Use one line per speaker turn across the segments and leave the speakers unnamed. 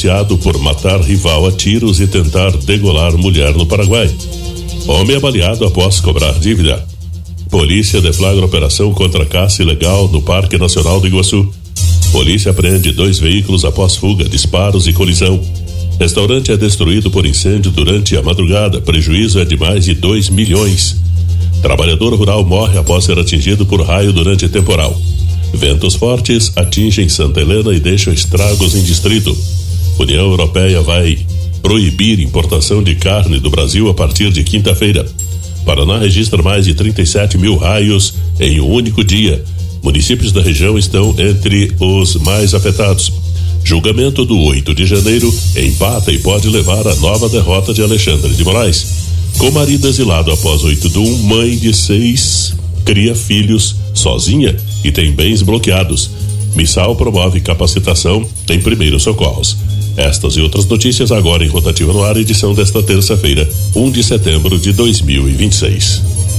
denunciado por matar rival a tiros e tentar degolar mulher no Paraguai. Homem é baleado após cobrar dívida. Polícia deflagra operação contra caça ilegal no Parque Nacional do Iguaçu. Polícia apreende 2 veículos após fuga, disparos e colisão. Restaurante é destruído por incêndio durante a madrugada. Prejuízo é de mais de 2 milhões. Trabalhador rural morre após ser atingido por raio durante temporal. Ventos fortes atingem Santa Helena e deixam estragos em distrito. União Europeia vai proibir importação de carne do Brasil a partir de quinta-feira. Paraná registra mais de 37 mil raios em um único dia. Municípios da região estão entre os mais afetados. Julgamento do 8 de janeiro empata e pode levar a nova derrota de Alexandre de Moraes. Com marido exilado após 8/1, mãe de 6 cria filhos sozinha e tem bens bloqueados. Missal promove capacitação em primeiros socorros. Estas e outras notícias agora em Rotativa no Ar, edição desta terça-feira, 1 de setembro de 2026.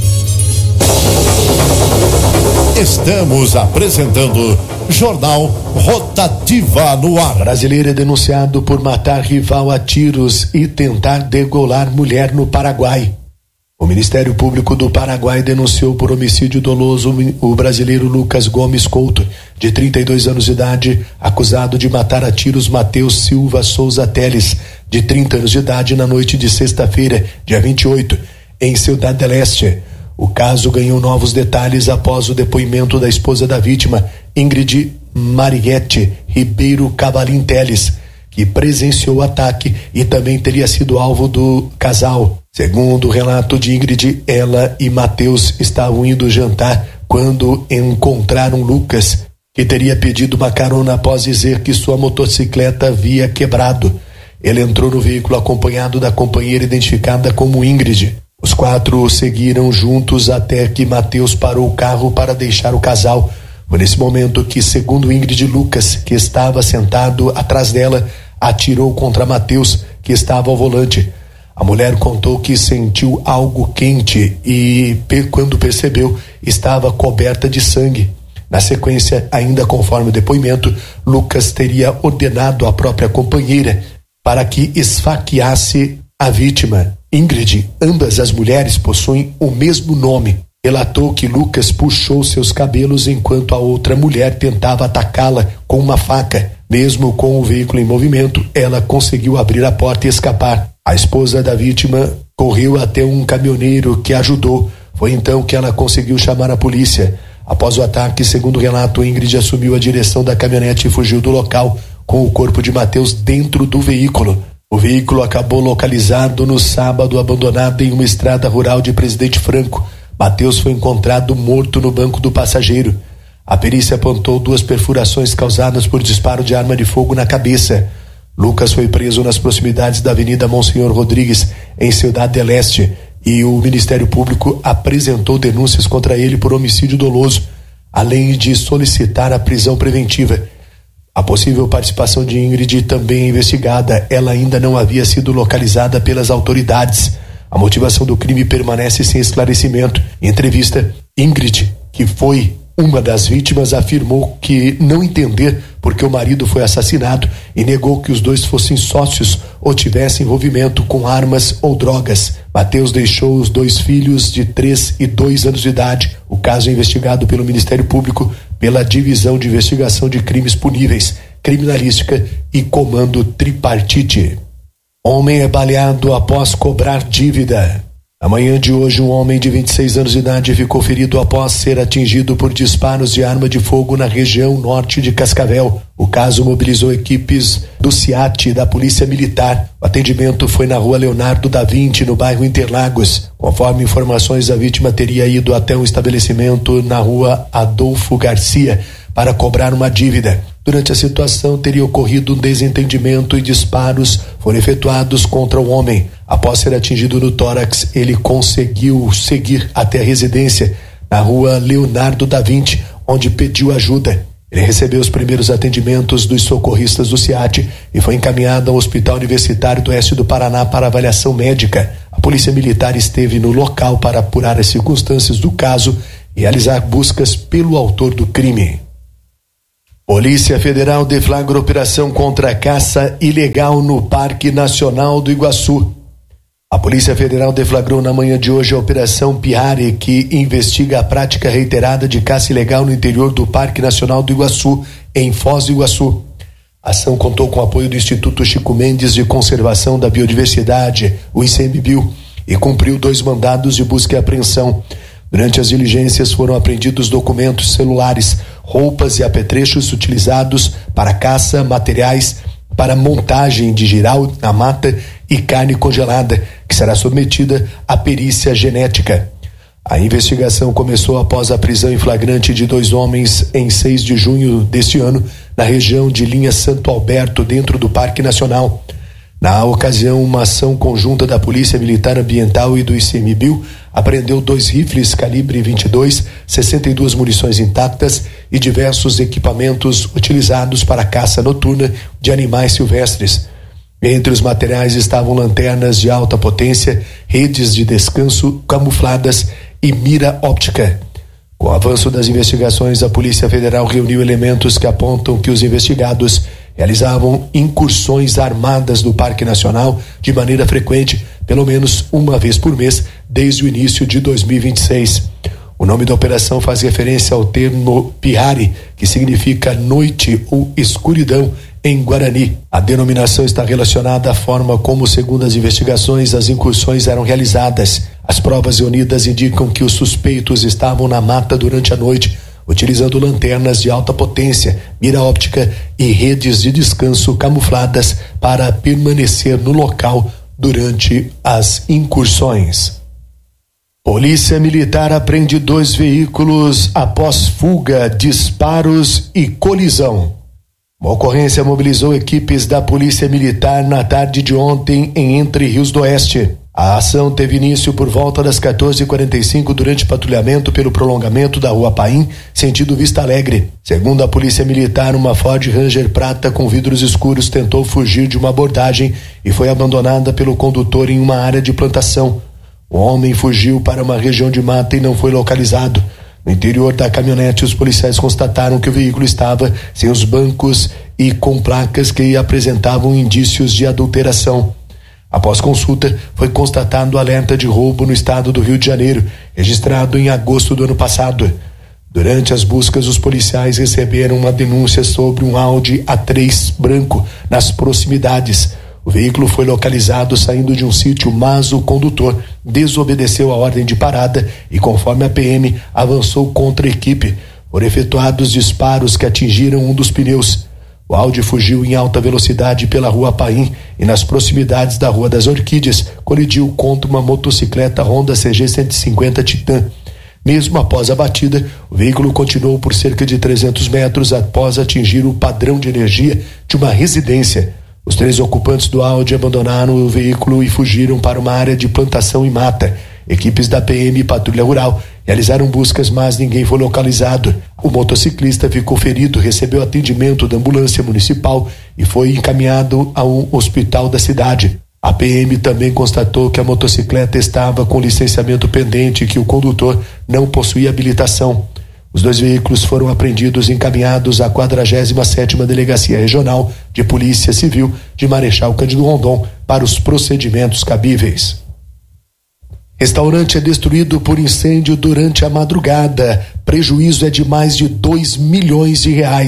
Estamos apresentando Jornal Rotativa no Ar.
Brasileiro é denunciado por matar rival a tiros e tentar degolar mulher no Paraguai. O Ministério Público do Paraguai denunciou por homicídio doloso o brasileiro Lucas Gomes Couto, de 32 anos de idade, acusado de matar a tiros Matheus Silva Souza Teles, de 30 anos de idade, na noite de sexta-feira, dia 28, em Ciudad del Este. O caso ganhou novos detalhes após o depoimento da esposa da vítima, Ingrid Mariette Ribeiro Cavalim Teles, que presenciou o ataque e também teria sido alvo do casal. Segundo o relato de Ingrid, ela e Matheus estavam indo jantar quando encontraram Lucas, que teria pedido uma carona após dizer que sua motocicleta havia quebrado. Ele entrou no veículo acompanhado da companheira identificada como Ingrid. Os 4 seguiram juntos até que Matheus parou o carro para deixar o casal. Foi nesse momento que, segundo Ingrid, Lucas, que estava sentado atrás dela, atirou contra Matheus, que estava ao volante. A mulher contou que sentiu algo quente e, quando percebeu, estava coberta de sangue. Na sequência, ainda conforme o depoimento, Lucas teria ordenado à própria companheira para que esfaqueasse a vítima. Ingrid, ambas as mulheres possuem o mesmo nome. Relatou que Lucas puxou seus cabelos enquanto a outra mulher tentava atacá-la com uma faca. Mesmo com o veículo em movimento, ela conseguiu abrir a porta e escapar. A esposa da vítima correu até um caminhoneiro que ajudou. Foi então que ela conseguiu chamar a polícia. Após o ataque, segundo o relato, Ingrid assumiu a direção da caminhonete e fugiu do local com o corpo de Matheus dentro do veículo. O veículo acabou localizado no sábado, abandonado em uma estrada rural de Presidente Franco. Matheus foi encontrado morto no banco do passageiro. A perícia apontou 2 perfurações causadas por disparo de arma de fogo na cabeça. Lucas foi preso nas proximidades da Avenida Monsenhor Rodrigues, em Ciudad del Este, e o Ministério Público apresentou denúncias contra ele por homicídio doloso, além de solicitar a prisão preventiva. A possível participação de Ingrid também é investigada. Ela ainda não havia sido localizada pelas autoridades. A motivação do crime permanece sem esclarecimento. Em entrevista, Ingrid, que foi uma das vítimas, afirmou que não entender por que o marido foi assassinado e negou que os dois fossem sócios ou tivessem envolvimento com armas ou drogas. Matheus deixou os 2 filhos de 3 e 2 anos de idade. O caso é investigado pelo Ministério Público, pela Divisão de Investigação de Crimes Puníveis, Criminalística e Comando Tripartite. Homem é baleado após cobrar dívida. Na manhã de hoje, um homem de 26 anos de idade ficou ferido após ser atingido por disparos de arma de fogo na região norte de Cascavel. O caso mobilizou equipes do SIAT e da Polícia Militar. O atendimento foi na rua Leonardo da Vinci, no bairro Interlagos. Conforme informações, a vítima teria ido até um estabelecimento na rua Adolfo Garcia para cobrar uma dívida. Durante a situação, teria ocorrido um desentendimento e disparos foram efetuados contra o homem. Após ser atingido no tórax, ele conseguiu seguir até a residência na rua Leonardo da Vinci, onde pediu ajuda. Ele recebeu os primeiros atendimentos dos socorristas do SIAT e foi encaminhado ao Hospital Universitário do Oeste do Paraná para avaliação médica. A Polícia Militar esteve no local para apurar as circunstâncias do caso e realizar buscas pelo autor do crime. Polícia Federal deflagra operação contra a caça ilegal no Parque Nacional do Iguaçu. A Polícia Federal deflagrou na manhã de hoje a Operação Piare, que investiga a prática reiterada de caça ilegal no interior do Parque Nacional do Iguaçu, em Foz do Iguaçu. A ação contou com o apoio do Instituto Chico Mendes de Conservação da Biodiversidade, o ICMBio, e cumpriu 2 mandados de busca e apreensão. Durante as diligências foram apreendidos documentos, celulares, roupas e apetrechos utilizados para caça, materiais para montagem de giral na mata e carne congelada, que será submetida à perícia genética. A investigação começou após a prisão em flagrante de 2 homens em 6 de junho deste ano, na região de Linha Santo Alberto, dentro do Parque Nacional. Na ocasião, uma ação conjunta da Polícia Militar Ambiental e do ICMBio apreendeu 2 rifles calibre 22, 62 munições intactas e diversos equipamentos utilizados para caça noturna de animais silvestres. Entre os materiais estavam lanternas de alta potência, redes de descanso camufladas e mira óptica. Com o avanço das investigações, a Polícia Federal reuniu elementos que apontam que os investigados realizavam incursões armadas no Parque Nacional de maneira frequente, pelo menos uma vez por mês, desde o início de 2026. O nome da operação faz referência ao termo Piare, que significa noite ou escuridão em Guarani. A denominação está relacionada à forma como, segundo as investigações, as incursões eram realizadas. As provas reunidas indicam que os suspeitos estavam na mata durante a noite, utilizando lanternas de alta potência, mira óptica e redes de descanso camufladas para permanecer no local durante as incursões. Polícia Militar apreende 2 veículos após fuga, disparos e colisão. Uma ocorrência mobilizou equipes da Polícia Militar na tarde de ontem em Entre Rios do Oeste. A ação teve início por volta das 14h45 durante patrulhamento pelo prolongamento da Rua Paim, sentido Vista Alegre. Segundo a Polícia Militar, uma Ford Ranger prata com vidros escuros tentou fugir de uma abordagem e foi abandonada pelo condutor em uma área de plantação. O homem fugiu para uma região de mata e não foi localizado. No interior da caminhonete, os policiais constataram que o veículo estava sem os bancos e com placas que apresentavam indícios de adulteração. Após consulta, foi constatado alerta de roubo no estado do Rio de Janeiro, registrado em agosto do ano passado. Durante as buscas, os policiais receberam uma denúncia sobre um Audi A3 branco nas proximidades. O veículo foi localizado saindo de um sítio, mas o condutor desobedeceu a ordem de parada e, conforme a PM, avançou contra a equipe. Foram efetuados disparos que atingiram um dos pneus. O Audi fugiu em alta velocidade pela Rua Paim e nas proximidades da Rua das Orquídeas colidiu contra uma motocicleta Honda CG 150 Titan. Mesmo após a batida, o veículo continuou por cerca de 300 metros após atingir o padrão de energia de uma residência. Os 3 ocupantes do Audi abandonaram o veículo e fugiram para uma área de plantação e mata. Equipes da PM e Patrulha Rural realizaram buscas, mas ninguém foi localizado. O motociclista ficou ferido, recebeu atendimento da ambulância municipal e foi encaminhado a um hospital da cidade. A PM também constatou que a motocicleta estava com licenciamento pendente e que o condutor não possuía habilitação. Os 2 veículos foram apreendidos e encaminhados à 47ª Delegacia Regional de Polícia Civil de Marechal Cândido Rondon para os procedimentos cabíveis. Restaurante é destruído por incêndio durante a madrugada. Prejuízo é de mais de R$2 milhões.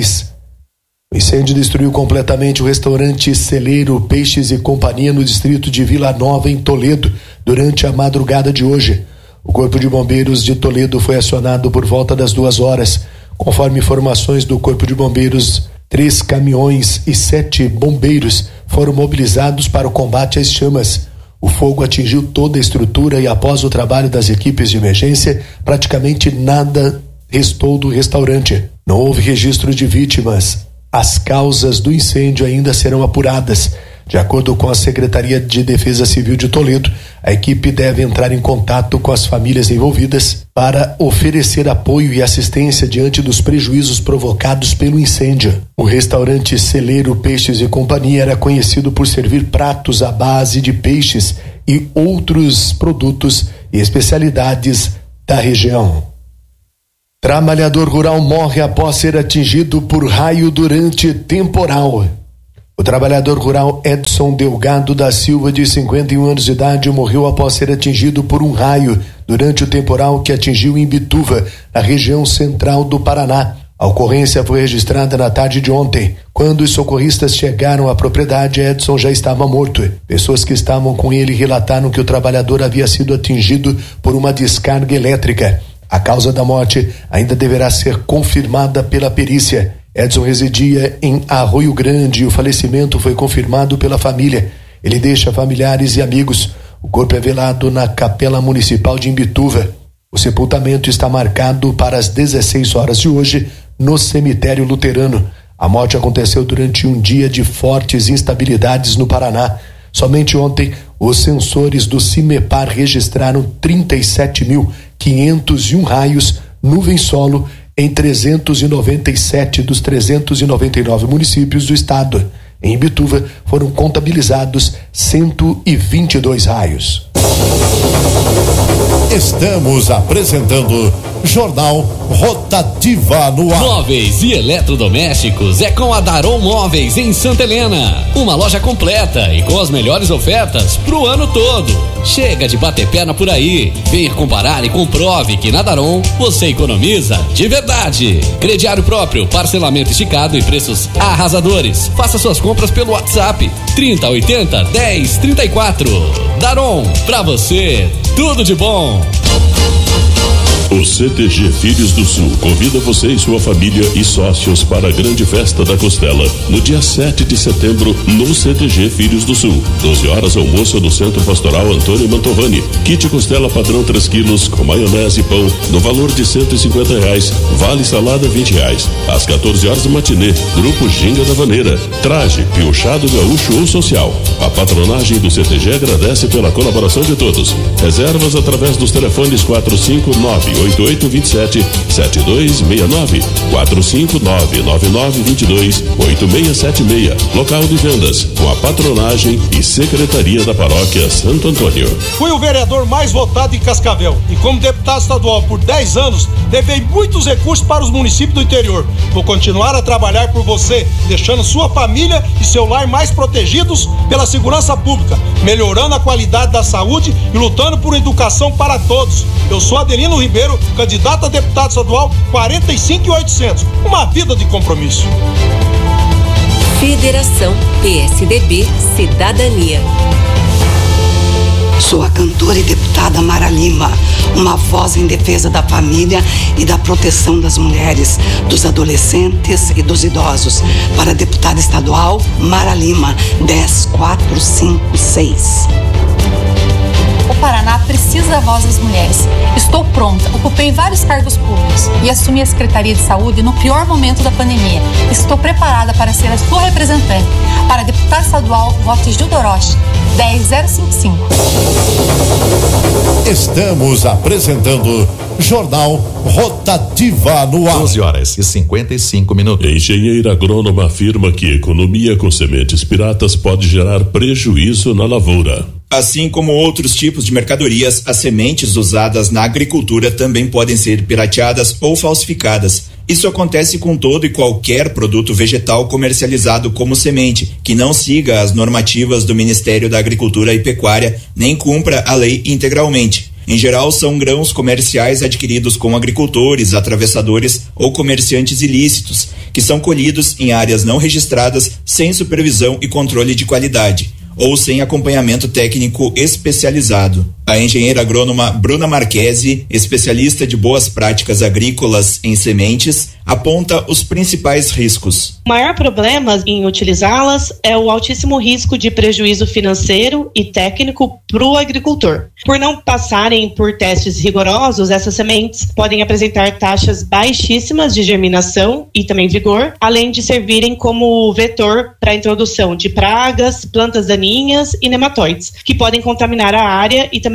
O incêndio destruiu completamente o restaurante Celeiro Peixes e Companhia no distrito de Vila Nova, em Toledo, durante a madrugada de hoje. O Corpo de Bombeiros de Toledo foi acionado por volta das 2 horas. Conforme informações do Corpo de Bombeiros, 3 caminhões e 7 bombeiros foram mobilizados para o combate às chamas. O fogo atingiu toda a estrutura e, após o trabalho das equipes de emergência, praticamente nada restou do restaurante. Não houve registro de vítimas. As causas do incêndio ainda serão apuradas. De acordo com a Secretaria de Defesa Civil de Toledo, a equipe deve entrar em contato com as famílias envolvidas para oferecer apoio e assistência diante dos prejuízos provocados pelo incêndio. O restaurante Celeiro Peixes e Companhia era conhecido por servir pratos à base de peixes e outros produtos e especialidades da região. Trabalhador rural morre após ser atingido por raio durante temporal. O trabalhador rural Edson Delgado da Silva, de 51 anos de idade, morreu após ser atingido por um raio durante o temporal que atingiu Imbituva, na região central do Paraná. A ocorrência foi registrada na tarde de ontem. Quando os socorristas chegaram à propriedade, Edson já estava morto. Pessoas que estavam com ele relataram que o trabalhador havia sido atingido por uma descarga elétrica. A causa da morte ainda deverá ser confirmada pela perícia. Edson residia em Arroio Grande e o falecimento foi confirmado pela família. Ele deixa familiares e amigos. O corpo é velado na Capela Municipal de Imbituva. O sepultamento está marcado para as 16 horas de hoje no cemitério luterano. A morte aconteceu durante um dia de fortes instabilidades no Paraná. Somente ontem, os sensores do CIMEPAR registraram 37.501 raios nuvem-solo em 397 dos 399 municípios do estado. Em Imbituva foram contabilizados 122 raios.
Estamos apresentando Jornal Rotativa no ar.
Móveis e eletrodomésticos é com a Daron Móveis em Santa Helena. Uma loja completa e com as melhores ofertas pro ano todo. Chega de bater perna por aí. Venha comparar e comprove que na Daron você economiza de verdade. Crediário próprio, parcelamento esticado e preços arrasadores. Faça suas compras pelo WhatsApp 3080-1034. Daron, pra você, tudo de bom.
O CTG Filhos do Sul convida você e sua família e sócios para a grande festa da costela no dia 7 de setembro no CTG Filhos do Sul. 12 horas almoço no Centro Pastoral Antônio Mantovani. Kit costela padrão 3 quilos com maionese e pão no valor de R$150. Vale salada R$20. Às 14 horas matinê, Grupo Ginga da Vaneira. Traje, piochado gaúcho ou social. A patronagem do CTG agradece pela colaboração de todos. Reservas através dos telefones 459-8827-7269, 459-9922-8676. Local de vendas, com a patronagem e secretaria da paróquia Santo Antônio.
Fui o vereador mais votado em Cascavel e como deputado estadual por 10 anos, levei muitos recursos para os municípios do interior. Vou continuar a trabalhar por você, deixando sua família e seu lar mais protegidos pela segurança pública, melhorando a qualidade da saúde e lutando por educação para todos. Eu sou Adelino Ribeiro, candidato a deputado estadual 45.800. Uma vida de compromisso.
Federação PSDB Cidadania.
Sou a cantora e deputada Mara Lima, uma voz em defesa da família e da proteção das mulheres, dos adolescentes e dos idosos. Para a deputada estadual Mara Lima, 10456.
O Paraná precisa da voz das mulheres. Estou pronta, ocupei vários cargos públicos e assumi a Secretaria de Saúde no pior momento da pandemia. Estou preparada para ser a sua representante. Para deputada estadual, vote Gilda Orochi, 10055.
Estamos apresentando Jornal Rotativa no ar.
12 horas e 55 minutos.
Engenheira agrônoma afirma que economia com sementes piratas pode gerar prejuízo na lavoura.
Assim como outros tipos de mercadorias, as sementes usadas na agricultura também podem ser pirateadas ou falsificadas. Isso acontece com todo e qualquer produto vegetal comercializado como semente, que não siga as normativas do Ministério da Agricultura e Pecuária, nem cumpra a lei integralmente. Em geral, são grãos comerciais adquiridos com agricultores, atravessadores ou comerciantes ilícitos, que são colhidos em áreas não registradas, sem supervisão e controle de qualidade, ou sem acompanhamento técnico especializado. A engenheira agrônoma Bruna Marquesi, especialista de boas práticas agrícolas em sementes, aponta os principais riscos.
O maior problema em utilizá-las é o altíssimo risco de prejuízo financeiro e técnico para o agricultor. Por não passarem por testes rigorosos, essas sementes podem apresentar taxas baixíssimas de germinação e também vigor, além de servirem como vetor para a introdução de pragas, plantas daninhas e nematóides, que podem contaminar a área e também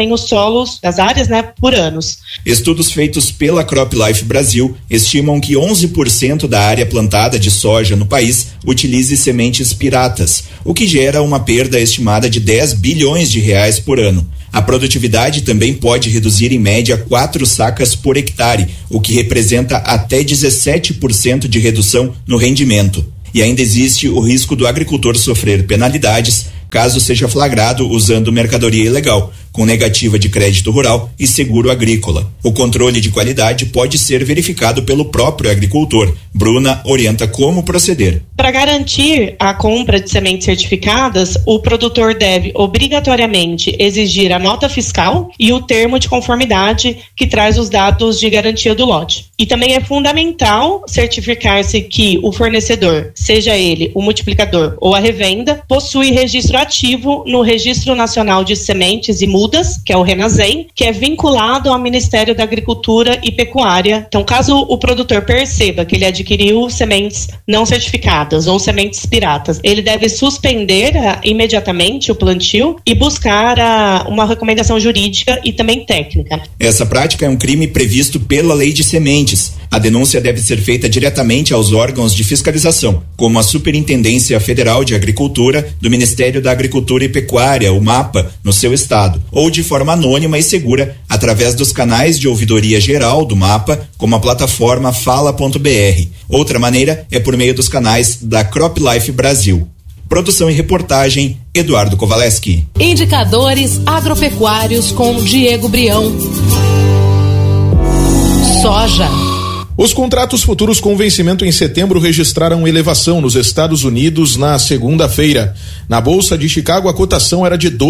também os solos das áreas, né, por anos.
Estudos feitos pela CropLife Brasil estimam que 11% da área plantada de soja no país utilize sementes piratas, o que gera uma perda estimada de 10 bilhões de reais por ano. A produtividade também pode reduzir em média 4 sacas por hectare, o que representa até 17% de redução no rendimento. E ainda existe o risco do agricultor sofrer penalidades caso seja flagrado usando mercadoria ilegal, com negativa de crédito rural e seguro agrícola. O controle de qualidade pode ser verificado pelo próprio agricultor. Bruna orienta como proceder.
Para garantir a compra de sementes certificadas, o produtor deve obrigatoriamente exigir a nota fiscal e o termo de conformidade que traz os dados de garantia do lote. E também é fundamental certificar-se que o fornecedor, seja ele o multiplicador ou a revenda, possui registro ativo no Registro Nacional de Sementes e Mudas, que é o RENASEM, que é vinculado ao Ministério da Agricultura e Pecuária. Então, caso o produtor perceba que ele adquiriu sementes não certificadas ou sementes piratas, ele deve suspender imediatamente o plantio e buscar uma recomendação jurídica e também técnica.
Essa prática é um crime previsto pela Lei de Sementes. A denúncia deve ser feita diretamente aos órgãos de fiscalização, como a Superintendência Federal de Agricultura do Ministério da Agricultura e Pecuária, o MAPA, no seu estado, ou de forma anônima e segura, através dos canais de ouvidoria geral do MAPA, como a plataforma Fala.br. Outra maneira é por meio dos canais da CropLife Brasil. Produção e reportagem, Eduardo Kovaleski.
Indicadores agropecuários com Diego Brião. Soja.
Os contratos futuros com vencimento em setembro registraram elevação nos Estados Unidos na segunda-feira. Na Bolsa de Chicago, a cotação era de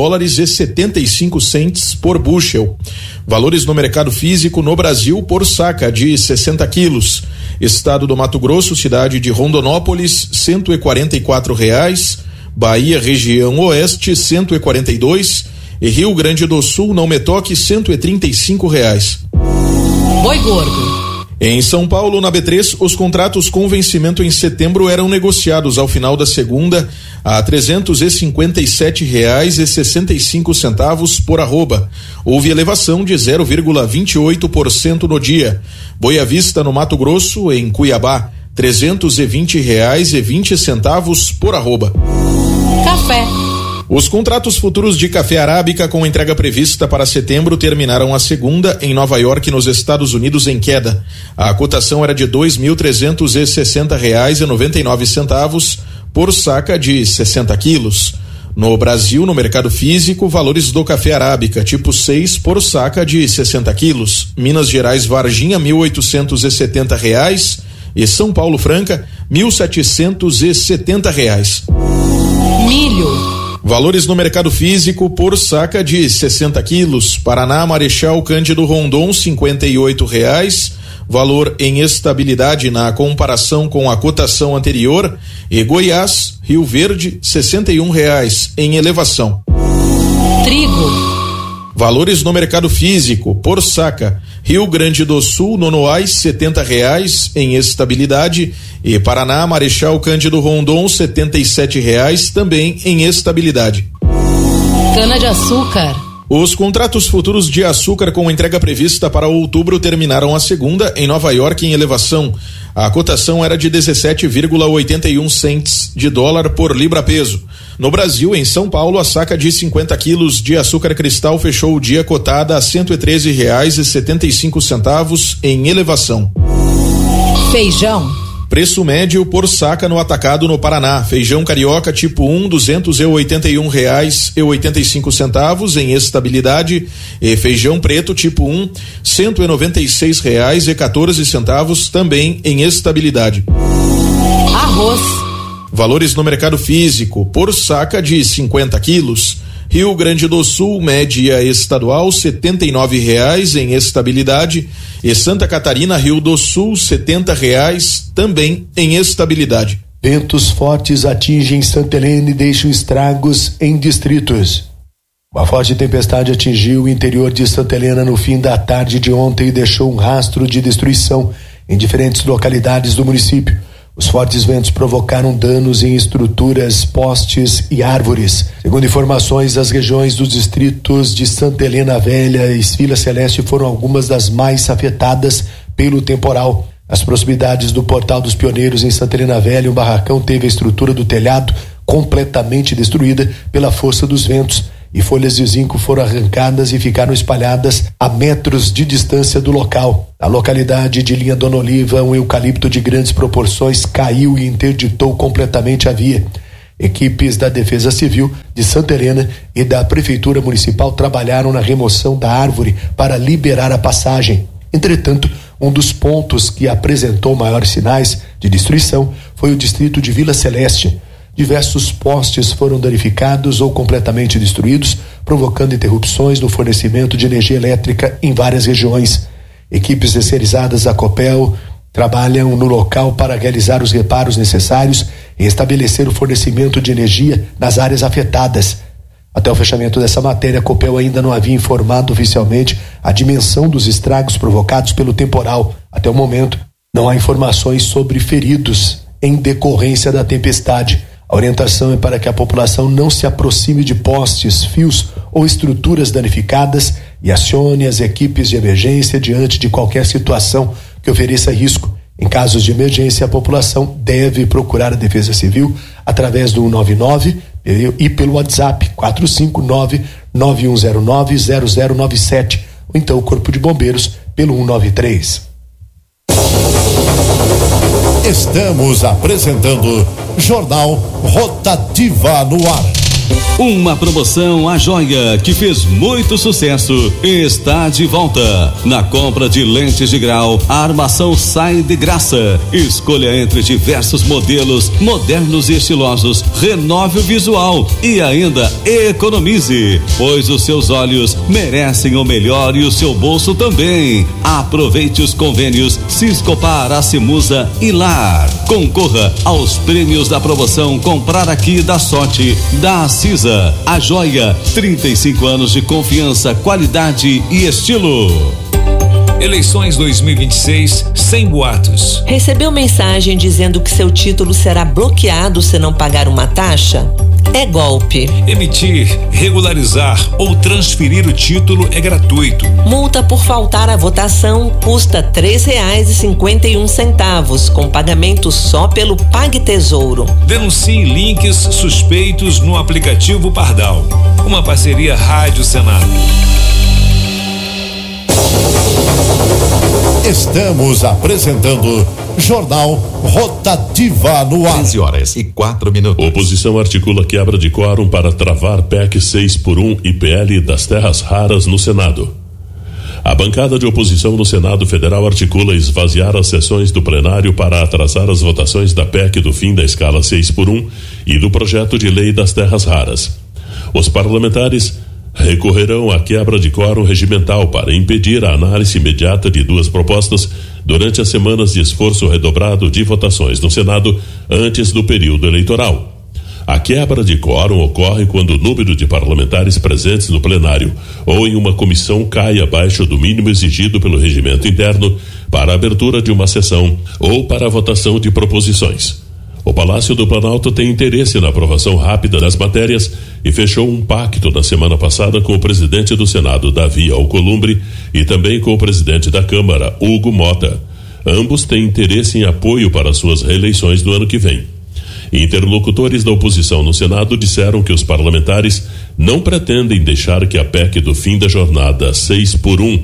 $12,75 por bushel. Valores no mercado físico no Brasil por saca de 60 quilos. Estado do Mato Grosso, cidade de Rondonópolis, R$144. Bahia, região oeste, R$142. E Rio Grande do Sul, não me toque, R$135.
Boi gordo.
Em São Paulo, na B3, os contratos com vencimento em setembro eram negociados ao final da segunda a R$357,65 por arroba. Houve elevação de 0,28% no dia. Boi à vista no Mato Grosso, em Cuiabá, R$320,20 por arroba.
Café.
Os contratos futuros de café arábica com entrega prevista para setembro terminaram a segunda em Nova York, nos Estados Unidos, em queda. A cotação era de R$2.360,99 por saca de 60 quilos. No Brasil, no mercado físico, valores do café arábica tipo 6 por saca de 60 quilos. Minas Gerais, Varginha, R$1.870 e São Paulo Franca, R$1.770.
Milho.
Valores no mercado físico por saca de 60 quilos. Paraná, Marechal Cândido Rondon, R$58. Valor em estabilidade na comparação com a cotação anterior. E Goiás, Rio Verde, R$61 em elevação.
Trigo.
Valores no mercado físico por saca. Rio Grande do Sul, Nonoais, R$70 em estabilidade. E Paraná, Marechal Cândido Rondon, R$77 também em estabilidade.
Cana-de-açúcar.
Os contratos futuros de açúcar com entrega prevista para outubro terminaram a segunda em Nova York em elevação. A cotação era de 17,81 cents de dólar por libra-peso. No Brasil, em São Paulo, a saca de 50 quilos de açúcar cristal fechou o dia cotada a R$113,75 em elevação.
Feijão.
Preço médio por saca no atacado no Paraná. Feijão carioca tipo 1, R$281,85 em estabilidade. E feijão preto tipo 1, R$196,14 também em estabilidade.
Arroz.
Valores no mercado físico por saca de 50 quilos. Rio Grande do Sul, média estadual, R$79 em estabilidade. E Santa Catarina, Rio do Sul, R$70 também em estabilidade.
Ventos fortes atingem Santa Helena e deixam estragos em distritos. Uma forte tempestade atingiu o interior de Santa Helena no fim da tarde de ontem e deixou um rastro de destruição em diferentes localidades do município, Os fortes ventos provocaram danos em estruturas, postes e árvores. Segundo informações, as regiões dos distritos de Santa Helena Velha e Vila Celeste foram algumas das mais afetadas pelo temporal. Nas proximidades do Portal dos Pioneiros, em Santa Helena Velha, um barracão teve a estrutura do telhado completamente destruída pela força dos ventos e folhas de zinco foram arrancadas e ficaram espalhadas a metros de distância do local. Na localidade de Linha Dona Oliva, um eucalipto de grandes proporções caiu e interditou completamente a via. Equipes da Defesa Civil de Santa Helena e da Prefeitura Municipal trabalharam na remoção da árvore para liberar a passagem. Entretanto, um dos pontos que apresentou maiores sinais de destruição foi o distrito de Vila Celeste. Diversos postes foram danificados ou completamente destruídos, provocando interrupções no fornecimento de energia elétrica em várias regiões. Equipes terceirizadas da Copel trabalham no local para realizar os reparos necessários e estabelecer o fornecimento de energia nas áreas afetadas. Até o fechamento dessa matéria, a Copel ainda não havia informado oficialmente a dimensão dos estragos provocados pelo temporal. Até o momento, não há informações sobre feridos em decorrência da tempestade. A orientação é para que a população não se aproxime de postes, fios ou estruturas danificadas e acione as equipes de emergência diante de qualquer situação que ofereça risco. Em casos de emergência, a população deve procurar a Defesa Civil através do 199 e pelo WhatsApp 459-9109-0097 ou então o Corpo de Bombeiros pelo 193.
Estamos apresentando Jornal Rotativa no ar.
Uma promoção A Joia que fez muito sucesso está de volta. Na compra de lentes de grau, a armação sai de graça. Escolha entre diversos modelos modernos e estilosos, renove o visual e ainda economize, pois os seus olhos merecem o melhor e o seu bolso também. Aproveite os convênios Ciscopar, Acimusa e Lar. Concorra aos prêmios da promoção Comprar Aqui da Sorte da Cisa. A Joia, 35 anos de confiança, qualidade e estilo.
Eleições 2026 sem boatos.
Recebeu mensagem dizendo que seu título será bloqueado se não pagar uma taxa? É golpe.
Emitir, regularizar ou transferir o título é gratuito.
Multa por faltar à votação custa R$3,51, com pagamento só pelo PagTesouro.
Denuncie links suspeitos no aplicativo Pardal. Uma parceria Rádio Senado.
Estamos apresentando Jornal Rotativa no ar.
15h04.
Oposição articula quebra de quórum para travar PEC 6x1 e PL das terras raras no Senado. A bancada de oposição no Senado Federal articula esvaziar as sessões do plenário para atrasar as votações da PEC do fim da escala 6x1 e do projeto de lei das terras raras. Os parlamentares recorrerão à quebra de quórum regimental para impedir a análise imediata de duas propostas durante as semanas de esforço redobrado de votações no Senado antes do período eleitoral. A quebra de quórum ocorre quando o número de parlamentares presentes no plenário ou em uma comissão cai abaixo do mínimo exigido pelo regimento interno para a abertura de uma sessão ou para a votação de proposições. O Palácio do Planalto tem interesse na aprovação rápida das matérias e fechou um pacto na semana passada com o presidente do Senado, Davi Alcolumbre, e também com o presidente da Câmara, Hugo Mota. Ambos têm interesse em apoio para suas reeleições do ano que vem. Interlocutores da oposição no Senado disseram que os parlamentares não pretendem deixar que a PEC do fim da jornada 6x1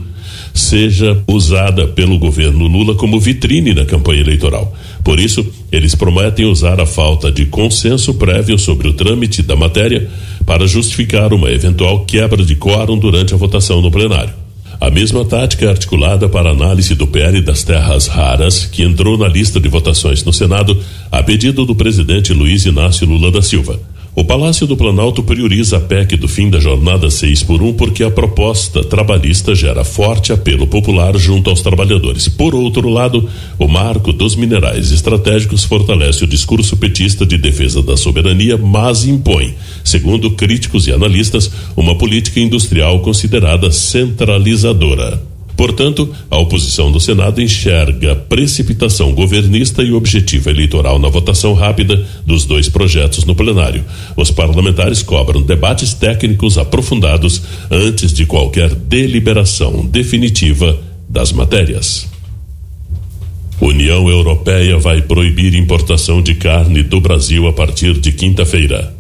seja usada pelo governo Lula como vitrine na campanha eleitoral. Por isso, eles prometem usar a falta de consenso prévio sobre o trâmite da matéria para justificar uma eventual quebra de quórum durante a votação no plenário. A mesma tática é articulada para a análise do PL das terras raras, que entrou na lista de votações no Senado a pedido do presidente Luiz Inácio Lula da Silva. O Palácio do Planalto prioriza a PEC do fim da jornada 6x1 porque a proposta trabalhista gera forte apelo popular junto aos trabalhadores. Por outro lado, o marco dos minerais estratégicos fortalece o discurso petista de defesa da soberania, mas impõe, segundo críticos e analistas, uma política industrial considerada centralizadora. Portanto, a oposição do Senado enxerga precipitação governista e objetivo eleitoral na votação rápida dos dois projetos no plenário. Os parlamentares cobram debates técnicos aprofundados antes de qualquer deliberação definitiva das matérias. União Europeia vai proibir importação de carne do Brasil a partir de quinta-feira.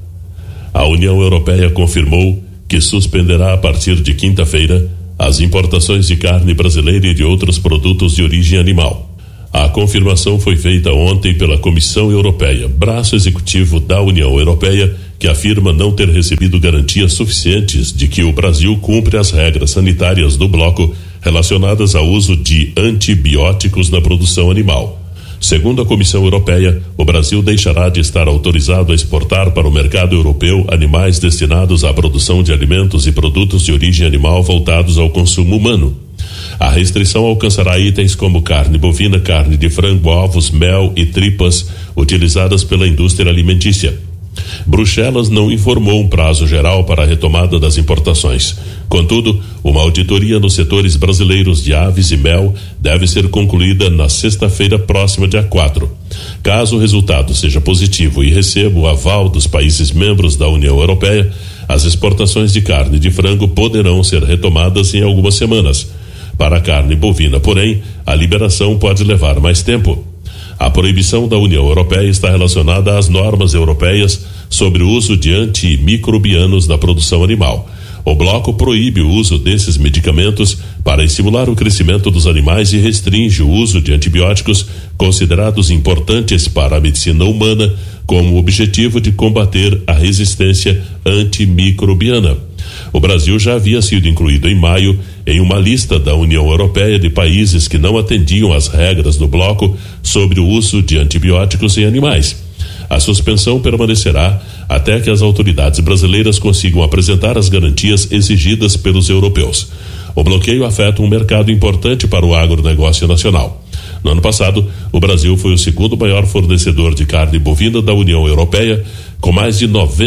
A União Europeia confirmou que suspenderá a partir de quinta-feira as importações de carne brasileira e de outros produtos de origem animal. A confirmação foi feita ontem pela Comissão Europeia, braço executivo da União Europeia, que afirma não ter recebido garantias suficientes de que o Brasil cumpre as regras sanitárias do bloco relacionadas ao uso de antibióticos na produção animal. Segundo a Comissão Europeia, o Brasil deixará de estar autorizado a exportar para o mercado europeu animais destinados à produção de alimentos e produtos de origem animal voltados ao consumo humano. A restrição alcançará itens como carne bovina, carne de frango, ovos, mel e tripas utilizadas pela indústria alimentícia. Bruxelas não informou um prazo geral para a retomada das importações. Contudo, uma auditoria nos setores brasileiros de aves e mel deve ser concluída na sexta-feira próxima, dia 4. Caso o resultado seja positivo e receba o aval dos países membros da União Europeia, as exportações de carne de frango poderão ser retomadas em algumas semanas. Para a carne bovina, porém, a liberação pode levar mais tempo. A proibição da União Europeia está relacionada às normas europeias sobre o uso de antimicrobianos na produção animal. O bloco proíbe o uso desses medicamentos para estimular o crescimento dos animais e restringe o uso de antibióticos considerados importantes para a medicina humana, com o objetivo de combater a resistência antimicrobiana. O Brasil já havia sido incluído em maio em uma lista da União Europeia de países que não atendiam às regras do bloco sobre o uso de antibióticos em animais. A suspensão permanecerá até que as autoridades brasileiras consigam apresentar as garantias exigidas pelos europeus. O bloqueio afeta um mercado importante para o agronegócio nacional. No ano passado, o Brasil foi o segundo maior fornecedor de carne bovina da União Europeia, com mais de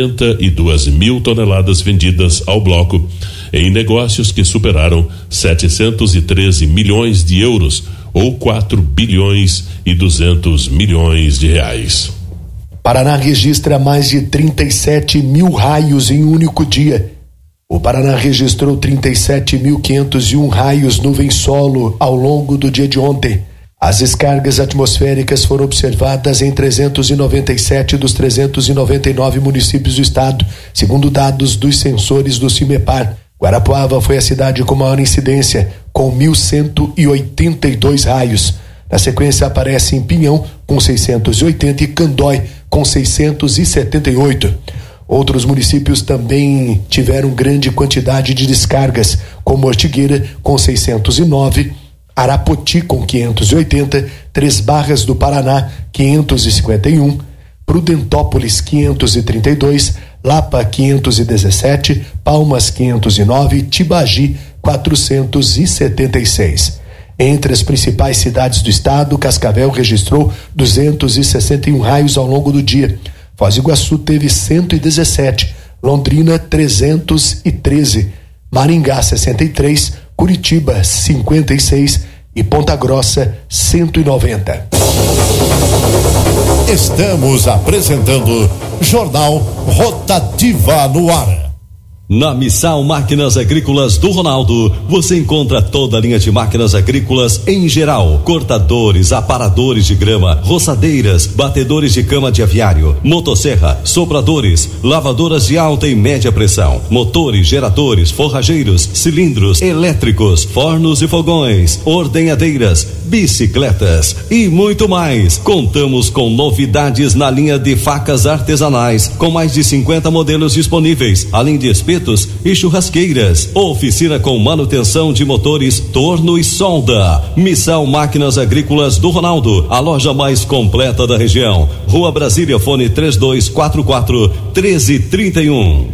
92 mil toneladas vendidas ao bloco, em negócios que superaram 713 milhões de euros, ou 4 bilhões e 200 milhões de reais.
Paraná registra mais de 37 mil raios em um único dia. O Paraná registrou 37.501 raios nuvem-solo ao longo do dia de ontem. As descargas atmosféricas foram observadas em 397 dos 399 municípios do estado, segundo dados dos sensores do CIMEPAR. Guarapuava foi a cidade com maior incidência, com 1.182 raios. Na sequência aparece em Pinhão, com 680, e Candói, com 678. Outros municípios também tiveram grande quantidade de descargas, como Ortigueira, com 609, Arapoti, com 580, Três Barras do Paraná, 551, Prudentópolis, 532, Lapa, 517, Palmas, 509 e Tibagi, 476. Entre as principais cidades do estado, Cascavel registrou 261 raios ao longo do dia. Foz do Iguaçu teve 117, Londrina 313, Maringá 63, Curitiba 56 e Ponta Grossa 190.
Estamos apresentando Jornal Rotativa no ar.
Na Missal Máquinas Agrícolas do Ronaldo, você encontra toda a linha de máquinas agrícolas em geral: cortadores, aparadores de grama, roçadeiras, batedores de cama de aviário, motosserra, sopradores, lavadoras de alta e média pressão, motores, geradores, forrageiros, cilindros elétricos, fornos e fogões, ordenhadeiras, bicicletas e muito mais. Contamos com novidades na linha de facas artesanais, com mais de 50 modelos disponíveis, além de espetos e churrasqueiras. Oficina com manutenção de motores, torno e solda. Missal Máquinas Agrícolas do Ronaldo, a loja mais completa da região. Rua Brasília, fone 3244-1331.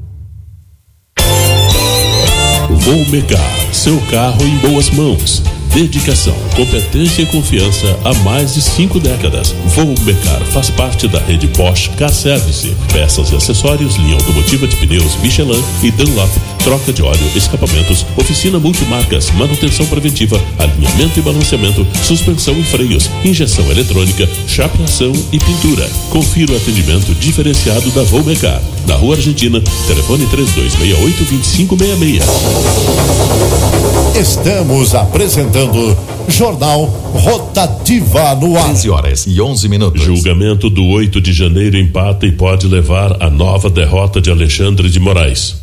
Volmecar, seu carro em boas mãos. Dedicação, competência e confiança há mais de 5 décadas. Volmecar faz parte da rede Bosch Car Service. Peças e acessórios, linha automotiva de pneus Michelin e Dunlop, troca de óleo, escapamentos, oficina multimarcas, manutenção preventiva, alinhamento e balanceamento, suspensão e freios, injeção eletrônica, chapeação e pintura. Confira o atendimento diferenciado da Volmecar. Na Rua Argentina, telefone 3268-2566.
Estamos apresentando Jornal Rotativa no ar.
13h11.
Julgamento do 8 de janeiro empata e pode levar a nova derrota de Alexandre de Moraes.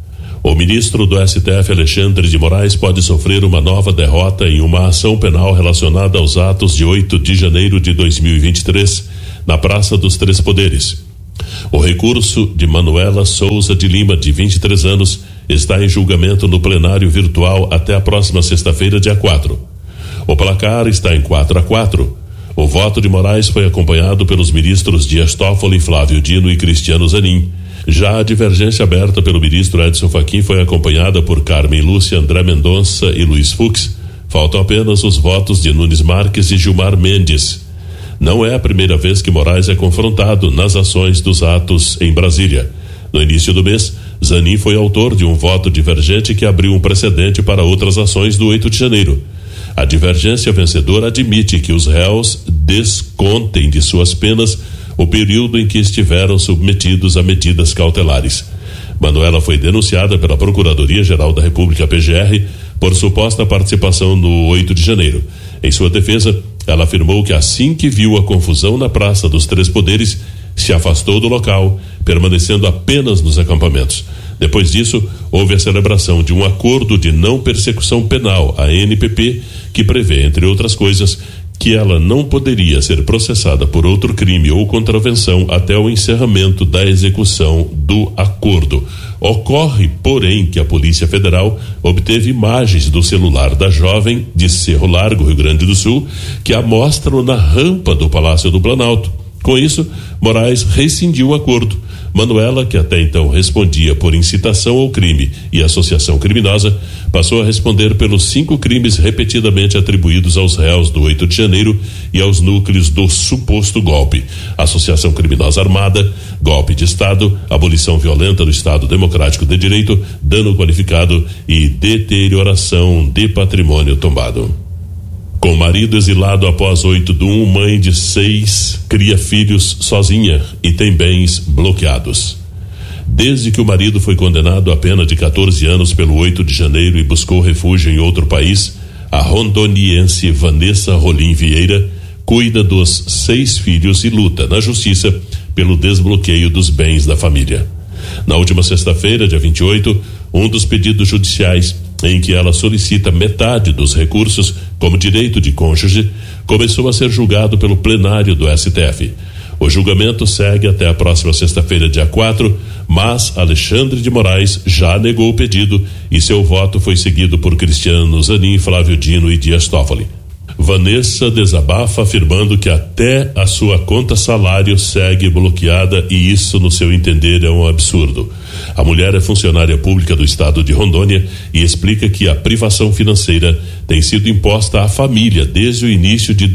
O ministro do STF, Alexandre de Moraes, pode sofrer uma nova derrota em uma ação penal relacionada aos atos de 8 de janeiro de 2023, na Praça dos Três Poderes. O recurso de Manuela Souza de Lima, de 23 anos, está em julgamento no plenário virtual até a próxima sexta-feira, dia 4. O placar está em 4-4. O voto de Moraes foi acompanhado pelos ministros Dias Toffoli, Flávio Dino e Cristiano Zanin. Já a divergência aberta pelo ministro Edson Fachin foi acompanhada por Carmen Lúcia, André Mendonça e Luiz Fux. Faltam apenas os votos de Nunes Marques e Gilmar Mendes. Não é a primeira vez que Moraes é confrontado nas ações dos atos em Brasília. No início do mês, Zanin foi autor de um voto divergente que abriu um precedente para outras ações do 8 de janeiro. A divergência vencedora admite que os réus descontem de suas penas o período em que estiveram submetidos a medidas cautelares. Manuela foi denunciada pela Procuradoria-Geral da República, PGR, por suposta participação no 8 de janeiro. Em sua defesa, ela afirmou que assim que viu a confusão na Praça dos Três Poderes, se afastou do local, permanecendo apenas nos acampamentos. Depois disso, houve a celebração de um acordo de não persecução penal, a NPP, que prevê, entre outras coisas, que ela não poderia ser processada por outro crime ou contravenção até o encerramento da execução do acordo. Ocorre, porém, que a Polícia Federal obteve imagens do celular da jovem de Cerro Largo, Rio Grande do Sul, que a mostram na rampa do Palácio do Planalto. Com isso, Moraes rescindiu o acordo. Manuela, que até então respondia por incitação ao crime e associação criminosa, passou a responder pelos 5 crimes repetidamente atribuídos aos réus do 8 de janeiro e aos núcleos do suposto golpe: associação criminosa armada, golpe de Estado, abolição violenta do Estado Democrático de Direito, dano qualificado e deterioração de patrimônio tombado. Com marido exilado após 8/1, mãe de 6 cria filhos sozinha e tem bens bloqueados. Desde que o marido foi condenado à pena de 14 anos pelo 8 de janeiro e buscou refúgio em outro país, a rondoniense Vanessa Rolim Vieira cuida dos 6 filhos e luta na justiça pelo desbloqueio dos bens da família. Na última sexta-feira, dia 28, um dos pedidos judiciais em que ela solicita metade dos recursos como direito de cônjuge começou a ser julgado pelo plenário do STF. O julgamento segue até a próxima sexta-feira, dia 4, mas Alexandre de Moraes já negou o pedido e seu voto foi seguido por Cristiano Zanin, Flávio Dino e Dias Toffoli. Vanessa desabafa afirmando que até a sua conta salário segue bloqueada e isso, no seu entender, é um absurdo. A mulher é funcionária pública do estado de Rondônia e explica que a privação financeira tem sido imposta à família desde o início de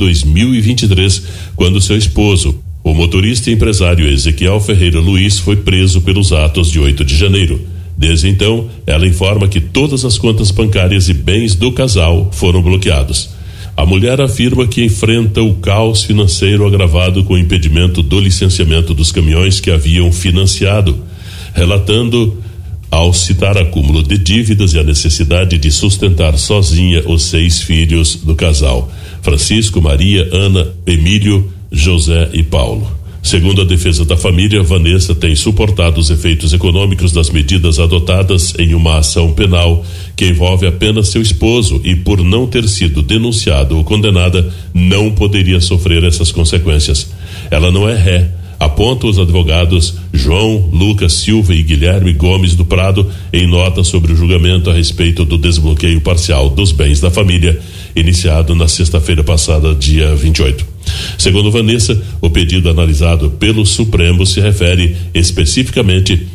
2023, quando seu esposo, o motorista e empresário Ezequiel Ferreira Luiz, foi preso pelos atos de 8 de janeiro. Desde então, ela informa que todas as contas bancárias e bens do casal foram bloqueados. A mulher afirma que enfrenta o caos financeiro agravado com o impedimento do licenciamento dos caminhões que haviam financiado, relatando, ao citar acúmulo de dívidas e a necessidade de sustentar sozinha os 6 filhos do casal: Francisco, Maria, Ana, Emílio, José e Paulo. Segundo a defesa da família, Vanessa tem suportado os efeitos econômicos das medidas adotadas em uma ação penal que envolve apenas seu esposo e, por não ter sido denunciada ou condenada, não poderia sofrer essas consequências. Ela não é ré, apontam os advogados João Lucas Silva e Guilherme Gomes do Prado em nota sobre o julgamento a respeito do desbloqueio parcial dos bens da família, iniciado na sexta-feira passada, dia 28. Segundo Vanessa, o pedido analisado pelo Supremo se refere especificamente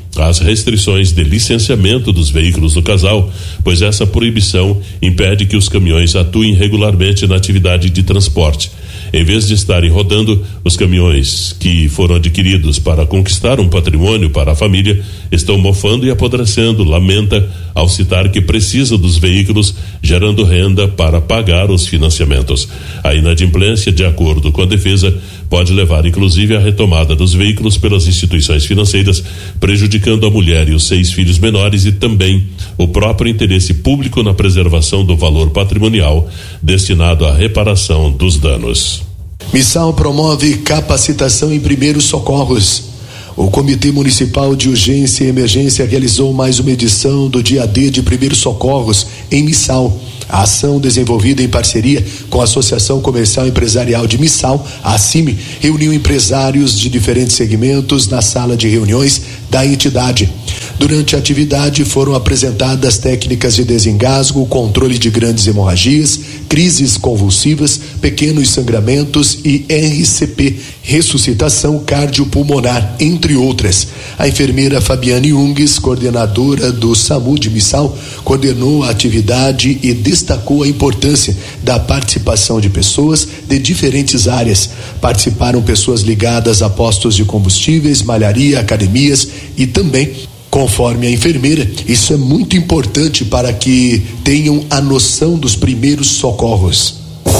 as restrições de licenciamento dos veículos do casal, pois essa proibição impede que os caminhões atuem regularmente na atividade de transporte. Em vez de estarem rodando, os caminhões que foram adquiridos para conquistar um patrimônio para a família estão mofando e apodrecendo, lamenta, ao citar que precisa dos veículos, gerando renda para pagar os financiamentos. A inadimplência, de acordo com a defesa, pode levar inclusive à retomada dos veículos pelas instituições financeiras, prejudicando a mulher e os 6 filhos menores e também o próprio interesse público na preservação do valor patrimonial destinado à reparação dos danos.
Missal promove capacitação em primeiros socorros. O Comitê Municipal de Urgência e Emergência realizou mais uma edição do Dia D de Primeiros Socorros em Missal. A ação, desenvolvida em parceria com a Associação Comercial Empresarial de Missal, a ACIME, reuniu empresários de diferentes segmentos na sala de reuniões da entidade. Durante a atividade foram apresentadas técnicas de desengasgo, controle de grandes hemorragias, crises convulsivas, pequenos sangramentos e RCP, ressuscitação cardiopulmonar, entre outras. A enfermeira Fabiane Ungues, coordenadora do SAMU de Missal, coordenou a atividade e destacou a importância da participação de pessoas de diferentes áreas. Participaram pessoas ligadas a postos de combustíveis, malharia, academias e também, conforme a enfermeira, isso é muito importante para que tenham a noção dos primeiros socorros.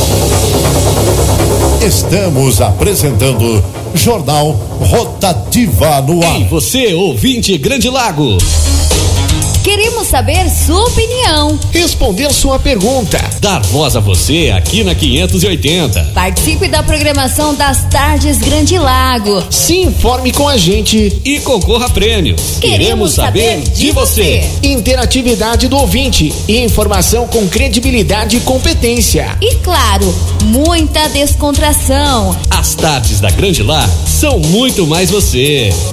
Estamos apresentando Jornal Rotativa no ar.
E você, ouvinte Grande Lago.
Queremos saber sua opinião.
Responder sua pergunta.
Dar voz a você aqui na 580.
Participe da programação das Tardes Grande Lago.
Se informe com a gente
e concorra a prêmios.
Queremos saber de você.
Interatividade do ouvinte e informação com credibilidade e competência.
E claro, muita descontração.
As Tardes da Grande Lago são muito mais você.